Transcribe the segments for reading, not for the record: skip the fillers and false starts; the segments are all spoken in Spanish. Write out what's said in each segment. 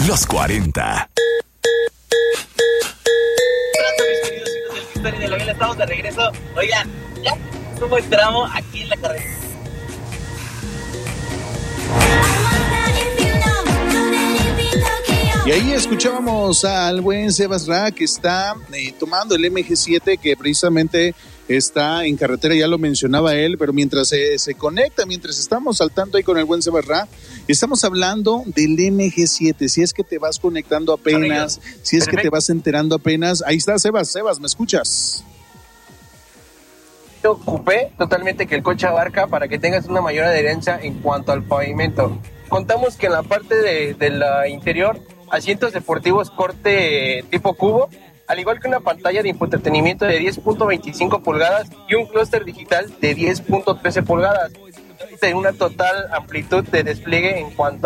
Los 40. Estamos de regreso. Oigan, ya somos el tramo aquí en la carretera. Y ahí escuchábamos al buen Sebas Ra, que está tomando el MG7, que precisamente está en carretera, ya lo mencionaba él, pero mientras se conecta, mientras estamos saltando ahí con el buen Sebas Ra, estamos hablando del MG7. Si es que te vas conectando apenas, si es que te vas enterando apenas, ahí está Sebas, ¿me escuchas? Yo ocupé totalmente que el coche abarca para que tengas una mayor adherencia en cuanto al pavimento. Contamos que en la parte de la interior, asientos deportivos corte tipo cubo, al igual que una pantalla de infoentretenimiento de 10.25 pulgadas y un clúster digital de 10.13 pulgadas, de una total amplitud de despliegue en cuanto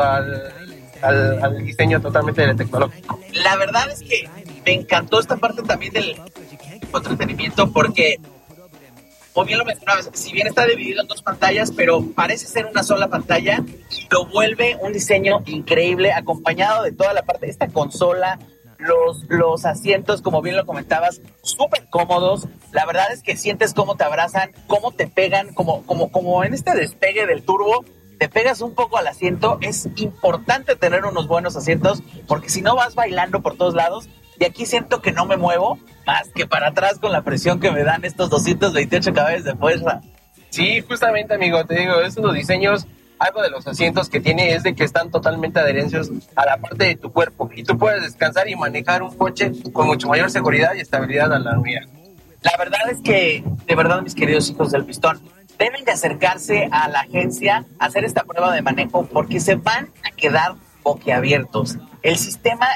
al diseño totalmente tecnológico. La verdad es que me encantó esta parte también del infoentretenimiento porque, como bien lo mencionabas, si bien está dividido en dos pantallas, pero parece ser una sola pantalla y lo vuelve un diseño increíble, acompañado de toda la parte de esta consola, los asientos, como bien lo comentabas, súper cómodos. La verdad es que sientes cómo te abrazan, cómo te pegan, como en este despegue del turbo, te pegas un poco al asiento. Es importante tener unos buenos asientos, porque si no vas bailando por todos lados. Y aquí siento que no me muevo más que para atrás con la presión que me dan estos 228 caballos de fuerza. Sí, justamente, amigo, te digo, estos diseños, algo de los asientos que tiene es de que están totalmente adherencios a la parte de tu cuerpo y tú puedes descansar y manejar un coche con mucho mayor seguridad y estabilidad a la vía. La verdad es que, de verdad, mis queridos hijos del pistón, deben de acercarse a la agencia a hacer esta prueba de manejo porque se van a quedar boquiabiertos. El sistema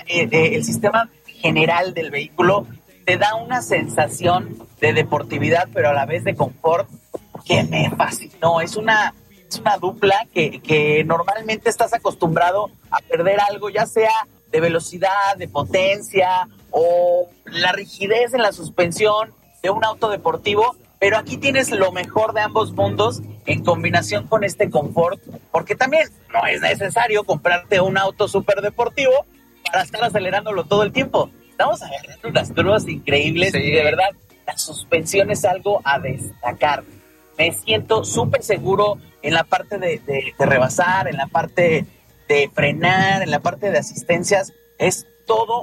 general del vehículo te da una sensación de deportividad, pero a la vez de confort que me fascinó. Es una dupla que normalmente estás acostumbrado a perder algo, ya sea de velocidad, de potencia o la rigidez en la suspensión de un auto deportivo, pero aquí tienes lo mejor de ambos mundos en combinación con este confort, porque también no es necesario comprarte un auto súper deportivo para estar acelerándolo todo el tiempo. Estamos agarrando unas curvas increíbles, sí. Y de verdad, la suspensión es algo a destacar. Me siento súper seguro en la parte de rebasar, en la parte de frenar, en la parte de asistencias. Es todo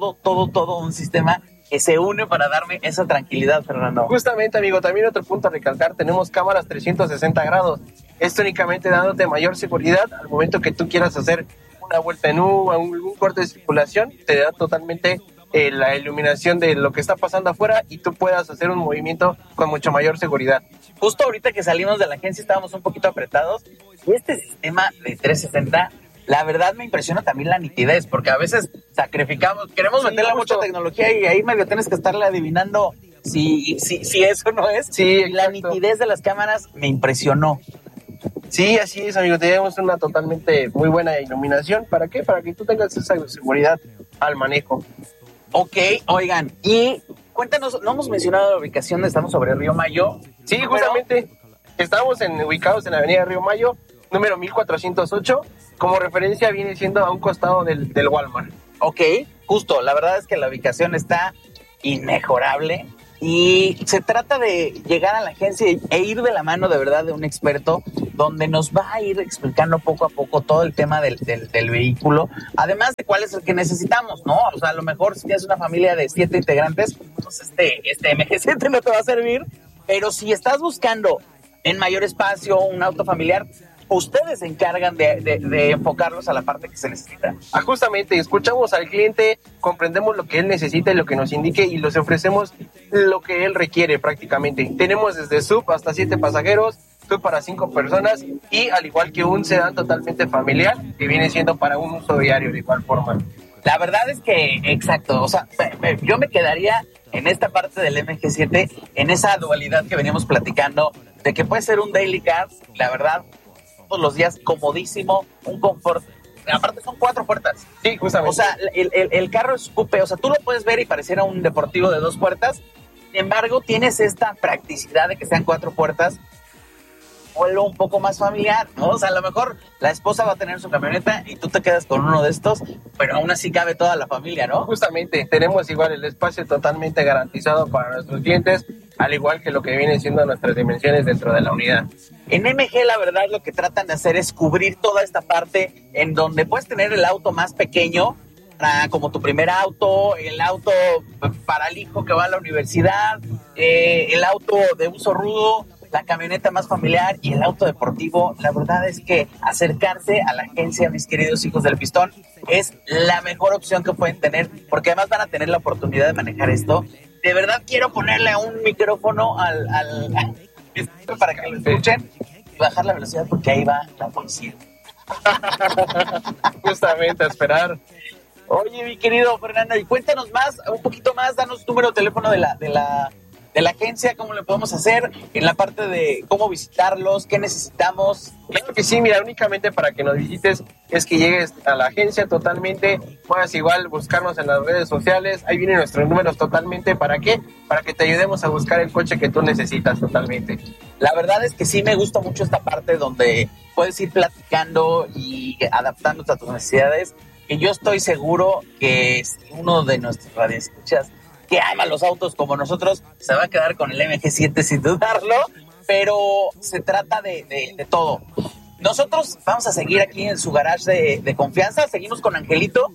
un sistema que se une para darme esa tranquilidad, Fernando. Justamente, amigo, también otro punto a recalcar, tenemos cámaras 360 grados. Esto únicamente dándote mayor seguridad al momento que tú quieras hacer una vuelta en U, algún corte de circulación, te da totalmente la iluminación de lo que está pasando afuera y tú puedas hacer un movimiento con mucho mayor seguridad. Justo ahorita que salimos de la agencia estábamos un poquito apretados y este sistema de 360, la verdad me impresiona también la nitidez, porque a veces queremos meterle mucha tecnología y ahí medio tienes que estarle adivinando si eso no es. Sí, la nitidez de las cámaras me impresionó. Sí, así es, amigo. Tenemos una totalmente muy buena iluminación. ¿Para qué? Para que tú tengas esa seguridad al manejo. Ok, oigan, y cuéntanos, no hemos mencionado la ubicación, estamos sobre Río Mayo. Sí, justamente, estamos ubicados en la avenida Río Mayo, número 1408, como referencia viene siendo a un costado del Walmart. Ok, justo, la verdad es que la ubicación está inmejorable y se trata de llegar a la agencia e ir de la mano de verdad de un experto donde nos va a ir explicando poco a poco todo el tema del vehículo, además de cuál es el que necesitamos, ¿no? O sea, a lo mejor si tienes una familia de 7 integrantes, pues este MG7 no te va a servir, pero si estás buscando en mayor espacio un auto familiar, ustedes se encargan de enfocarlos a la parte que se necesita. Justamente, escuchamos al cliente, comprendemos lo que él necesita y lo que nos indique y les ofrecemos lo que él requiere prácticamente. Tenemos desde sub hasta 7 pasajeros, sub para 5 personas y al igual que un sedán totalmente familiar que viene siendo para un uso diario de igual forma. La verdad es que, exacto, o sea, yo me quedaría en esta parte del MG7, en esa dualidad que veníamos platicando, de que puede ser un daily car, la verdad, todos los días, comodísimo, un confort. Aparte son 4 puertas. Sí, justamente. O sea, el carro es coupé, o sea, tú lo puedes ver y pareciera un deportivo de 2 puertas, sin embargo, tienes esta practicidad de que sean 4 puertas. vuelva un poco más familiar, ¿no? O sea, a lo mejor la esposa va a tener su camioneta y tú te quedas con uno de estos, pero aún así cabe toda la familia, ¿no? Justamente, tenemos igual el espacio totalmente garantizado para nuestros clientes, al igual que lo que vienen siendo nuestras dimensiones dentro de la unidad. En MG, la verdad, lo que tratan de hacer es cubrir toda esta parte en donde puedes tener el auto más pequeño, como tu primer auto, el auto para el hijo que va a la universidad, el auto de uso rudo, la camioneta más familiar y el auto deportivo. La verdad es que acercarse a la agencia, mis queridos hijos del Pistón, es la mejor opción que pueden tener, porque además van a tener la oportunidad de manejar esto. De verdad quiero ponerle un micrófono al para que lo escuchen y bajar la velocidad, porque ahí va la policía. Justamente, a esperar. Oye, mi querido Fernando, y cuéntanos más, un poquito más, danos tu número de teléfono de la agencia, cómo le podemos hacer en la parte de cómo visitarlos, qué necesitamos. Claro que sí, mira, únicamente para que nos visites es que llegues a la agencia totalmente, puedas igual buscarnos en las redes sociales, ahí vienen nuestros números totalmente, ¿para qué? Para que te ayudemos a buscar el coche que tú necesitas totalmente. La verdad es que sí me gusta mucho esta parte donde puedes ir platicando y adaptándote a tus necesidades, que yo estoy seguro que uno de nuestros radioescuchas que ama los autos como nosotros se va a quedar con el MG7 sin dudarlo, pero se trata de todo. Nosotros vamos a seguir aquí en su garage de confianza, seguimos con Angelito.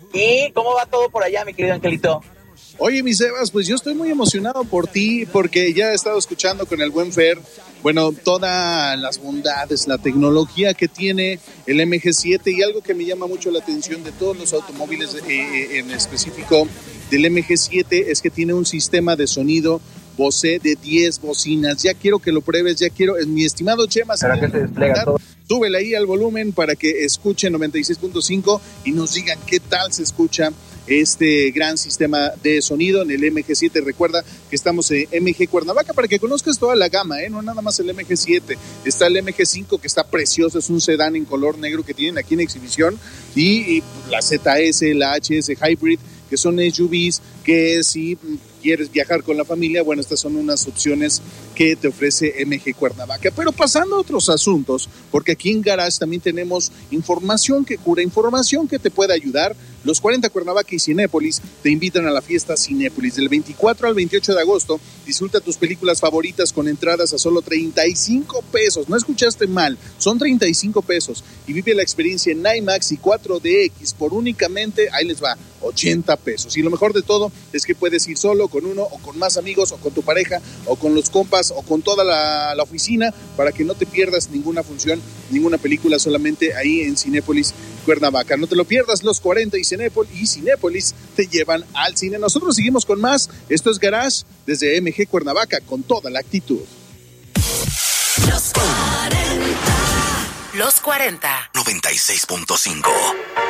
¿Y cómo va todo por allá, mi querido Angelito? Oye, mi Sebas, pues yo estoy muy emocionado por ti, porque ya he estado escuchando con el buen Fer, bueno, todas las bondades, la tecnología que tiene el MG7, y algo que me llama mucho la atención de todos los automóviles en específico del MG7 es que tiene un sistema de sonido Bose de 10 bocinas. Ya quiero que lo pruebes, ya quiero, mi estimado Chema, ¿para qué se despliega todo? Súbele ahí al volumen para que escuchen 96.5 y nos digan qué tal se escucha este gran sistema de sonido en el MG7. Recuerda que estamos en MG Cuernavaca para que conozcas toda la gama, no nada más el MG7. Está el MG5 que está precioso, es un sedán en color negro que tienen aquí en exhibición, y la ZS, la HS Hybrid, que son SUVs que si quieres viajar con la familia, bueno, estas son unas opciones que te ofrece MG Cuernavaca. Pero pasando a otros asuntos, porque aquí en Garage también tenemos información que cura, información que te puede ayudar. Los 40 Cuernavaca y Cinépolis te invitan a la fiesta Cinépolis del 24 al 28 de agosto. Disfruta tus películas favoritas con entradas a solo 35 pesos. No escuchaste mal, son 35 pesos. Y vive la experiencia en IMAX y 4DX por únicamente, ahí les va, 80 pesos. Y lo mejor de todo es que puedes ir solo, con uno, o con más amigos, o con tu pareja, o con los compas, o con toda la oficina, para que no te pierdas ninguna función, ninguna película, solamente ahí en Cinépolis Cuernavaca. No te lo pierdas, los 40 y Cinépolis te llevan al cine. Nosotros seguimos con más. Esto es Garage desde MG Cuernavaca, con toda la actitud. Los 40. 96.5.